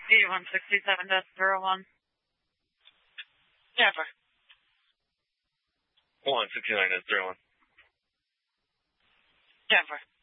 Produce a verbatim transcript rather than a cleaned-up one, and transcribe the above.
eighty-one sixty-seven dash zero one. Denver. one sixty-nine dash zero one. Denver.